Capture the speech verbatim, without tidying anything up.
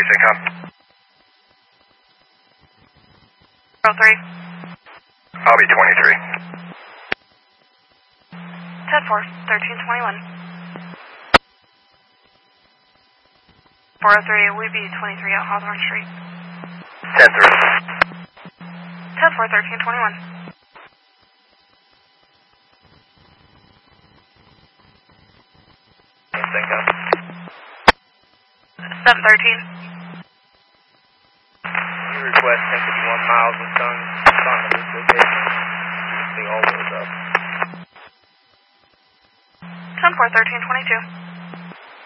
precinct, come. oh three. I'll be twenty-three. ten four, thirteen twenty-one. four oh three, we be twenty-three at Hawthorne Street. ten three. ten four, thirteen twenty-one. Precinct, come. seven thirteen. You request ten fifty-one miles and ton on this location. You can see all those up. ten four, thirteen twenty-two.